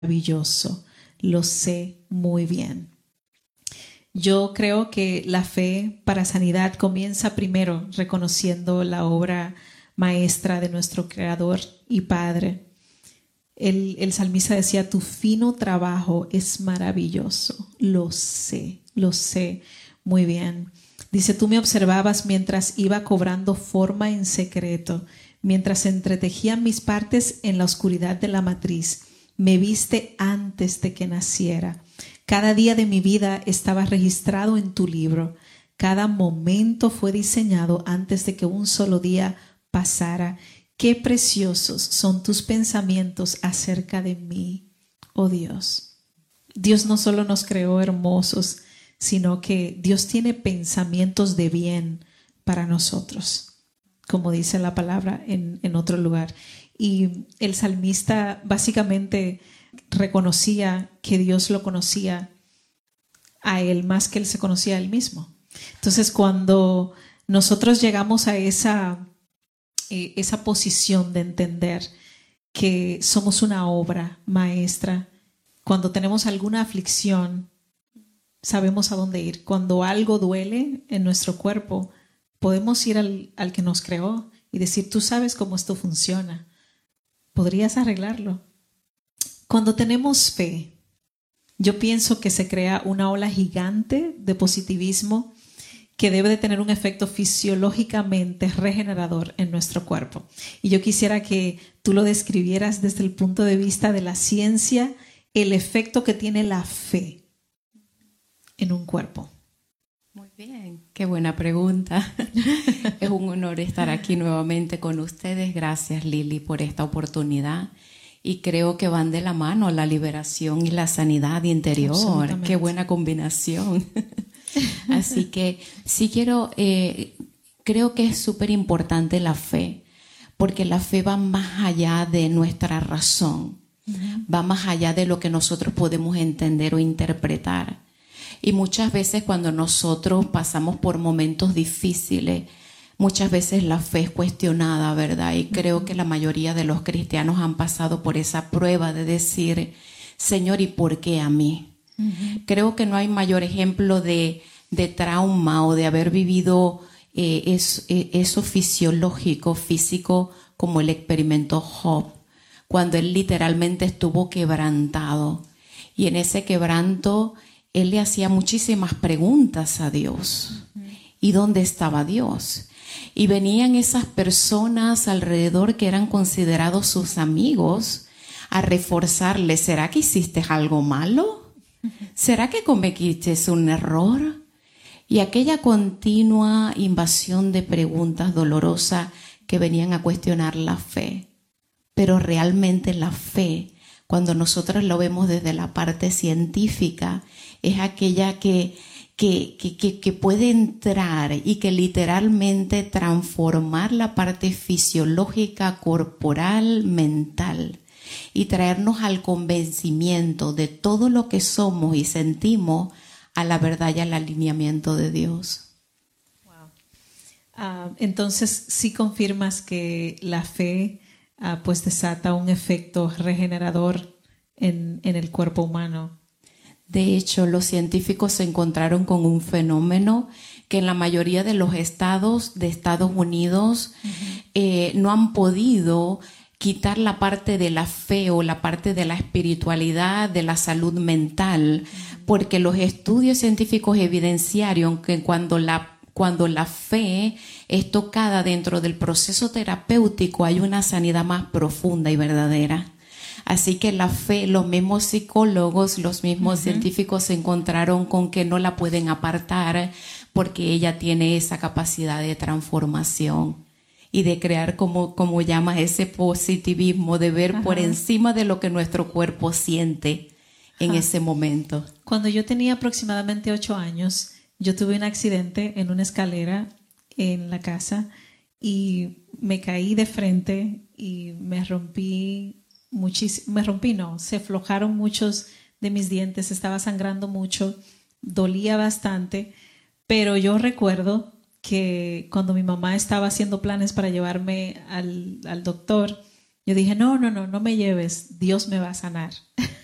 maravilloso. Lo sé muy bien. Yo creo que la fe para sanidad comienza primero reconociendo la obra maestra de nuestro Creador y Padre. El salmista decía, tu fino trabajo es maravilloso. Lo sé muy bien. Dice, tú me observabas mientras iba cobrando forma en secreto, mientras entretejían mis partes en la oscuridad de la matriz. Me viste antes de que naciera. Cada día de mi vida estaba registrado en tu libro. Cada momento fue diseñado antes de que un solo día pasara. Qué preciosos son tus pensamientos acerca de mí, oh Dios. Dios no solo nos creó hermosos, sino que Dios tiene pensamientos de bien para nosotros, como dice la palabra en otro lugar. Y el salmista básicamente reconocía que Dios lo conocía a él más que él se conocía a él mismo. Entonces, cuando nosotros llegamos a esa posición de entender que somos una obra maestra, cuando tenemos alguna aflicción, sabemos a dónde ir. Cuando algo duele en nuestro cuerpo, podemos ir al que nos creó y decir, tú sabes cómo esto funciona. ¿Podrías arreglarlo? Cuando tenemos fe, yo pienso que se crea una ola gigante de positivismo que debe de tener un efecto fisiológicamente regenerador en nuestro cuerpo. Y yo quisiera que tú lo describieras desde el punto de vista de la ciencia, el efecto que tiene la fe en un cuerpo. Muy bien, qué buena pregunta. Es un honor estar aquí nuevamente con ustedes. Gracias, Lili, por esta oportunidad. Y creo que van de la mano la liberación y la sanidad interior. Qué buena combinación. Así que sí creo que es súper importante la fe, porque la fe va más allá de nuestra razón, va más allá de lo que nosotros podemos entender o interpretar. Y muchas veces cuando nosotros pasamos por momentos difíciles, muchas veces la fe es cuestionada, ¿verdad? Y creo que la mayoría de los cristianos han pasado por esa prueba de decir, Señor, ¿y por qué a mí? Creo que no hay mayor ejemplo de trauma o de haber vivido eso fisiológico, físico, como el experimentó Job, cuando él literalmente estuvo quebrantado. Y en ese quebranto, él le hacía muchísimas preguntas a Dios. ¿Y dónde estaba Dios? Y venían esas personas alrededor que eran considerados sus amigos a reforzarle, ¿será que hiciste algo malo? ¿Será que cometiste un error? Y aquella continua invasión de preguntas dolorosas que venían a cuestionar la fe. Pero realmente la fe, cuando nosotros lo vemos desde la parte científica, es aquella que puede entrar y que literalmente transformar la parte fisiológica, corporal, mental y traernos al convencimiento de todo lo que somos y sentimos a la verdad y al alineamiento de Dios. Wow. Entonces, sí confirmas que la fe pues desata un efecto regenerador en el cuerpo humano. De hecho, los científicos se encontraron con un fenómeno que en la mayoría de los estados de Estados Unidos no han podido quitar la parte de la fe o la parte de la espiritualidad, de la salud mental, porque los estudios científicos evidenciaron que cuando la fe es tocada dentro del proceso terapéutico hay una sanidad más profunda y verdadera. Así que la fe, los mismos psicólogos, los mismos científicos se encontraron con que no la pueden apartar porque ella tiene esa capacidad de transformación y de crear, como llamas, ese positivismo, de ver por encima de lo que nuestro cuerpo siente en ese momento. Cuando yo tenía aproximadamente 8 años, yo tuve un accidente en una escalera en la casa y me caí de frente y se aflojaron muchos de mis dientes, estaba sangrando mucho, dolía bastante, pero yo recuerdo que cuando mi mamá estaba haciendo planes para llevarme al doctor, yo dije, no me lleves, Dios me va a sanar.